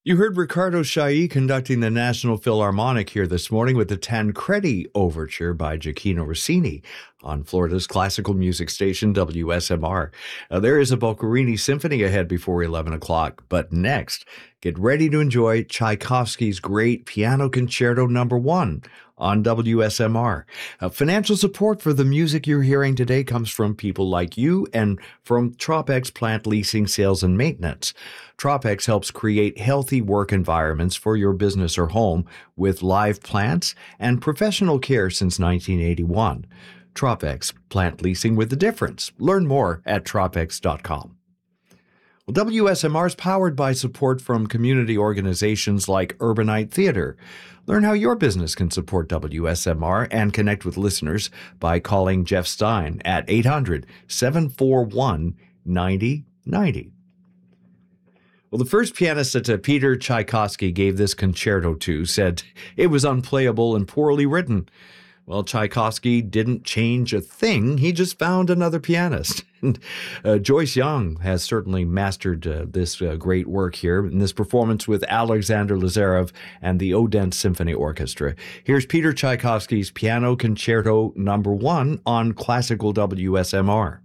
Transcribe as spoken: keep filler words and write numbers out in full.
You heard Riccardo Chailly conducting the National Philharmonic here this morning with the Tancredi Overture by Gioachino Rossini on Florida's classical music station, W S M R. Now, there is a Boccherini Symphony ahead before eleven o'clock, but next, get ready to enjoy Tchaikovsky's great Piano Concerto Number One on W S M R. Uh, financial support for the music you're hearing today comes from people like you and from Tropex Plant Leasing, Sales, and Maintenance. Tropex helps create healthy work environments for your business or home with live plants and professional care since nineteen eighty-one. Tropex, plant leasing with a difference. Learn more at tropex dot com. Well, W S M R is powered by support from community organizations like Urbanite Theater. Learn how your business can support W S M R and connect with listeners by calling Jeff Stein at eight hundred, seven four one, nine zero nine zero. Well, the first pianist that uh, Peter Tchaikovsky gave this concerto to said it was unplayable and poorly written. Well, Tchaikovsky didn't change a thing. He just found another pianist. And uh, Joyce Young has certainly mastered uh, this uh, great work here in this performance with Alexander Lazarev and the Odense Symphony Orchestra. Here's Peter Tchaikovsky's Piano Concerto Number One on Classical W S M R.